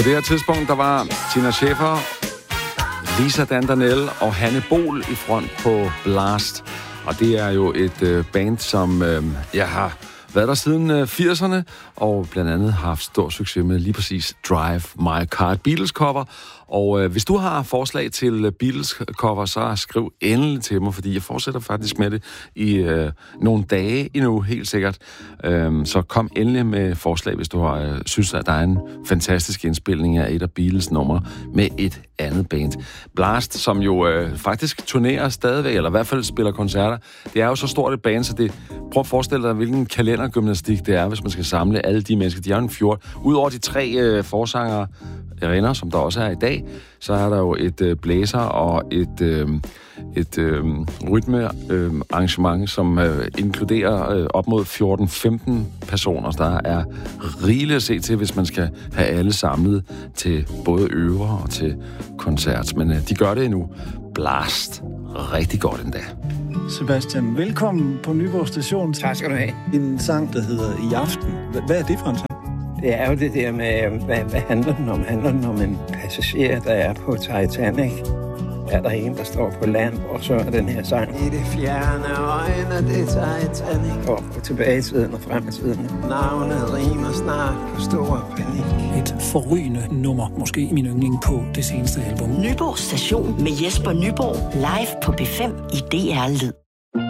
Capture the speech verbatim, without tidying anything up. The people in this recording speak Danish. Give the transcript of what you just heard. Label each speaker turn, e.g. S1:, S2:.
S1: På det her tidspunkt, der var Tina Schäfer, Lisa Dandanel og Hanne Bol i front på Blast. Og det er jo et øh, band, som øh, jeg har været der siden øh, firserne, og blandt andet har haft stor succes med lige præcis Drive My Car, Beatles-cover. Og øh, hvis du har forslag til Beatles-cover, så skriv endelig til mig, fordi jeg fortsætter faktisk med det i øh, nogle dage endnu, helt sikkert. Øhm, så kom endelig med forslag, hvis du har, øh, synes, at der er en fantastisk indspilning af et af Beatles-numre med et andet band. Blast, som jo øh, faktisk turnerer stadigvæk, eller i hvert fald spiller koncerter. Det er jo så stort et band, så det, prøv at forestille dig, hvilken kalendergymnastik det er, hvis man skal samle alle de mennesker. De har jo en fjort. Udover de tre øh, forsangere, Irena, som der også er i dag, så er der jo et øh, blæser og et, øh, et øh, rytmearrangement, øh, som øh, inkluderer øh, op mod fjorten femten personer. Der er rigeligt at se til, hvis man skal have alle samlet til både øver og til koncert. Men øh, de gør det endnu. Blast. Rigtig godt endda.
S2: Sebastian, velkommen på Nyborg Station.
S3: Tak skal du have.
S2: En sang, der hedder I Aften. Hvad er det for en sang?
S3: Det er jo det der med, hvad, hvad handler den om? Handler den om en passager, der er på Titanic? Er der en, der står på land, og så er den her sang? I det fjerne øjne, det er Titanic. Og tilbage i tiden og frem i tiden. Navnet rimer snart på stor panik.
S4: Et forrygende nummer, måske min yndling på det seneste album.
S5: Nyborg Station med Jesper Nyborg, live på B fem i D R Lyd.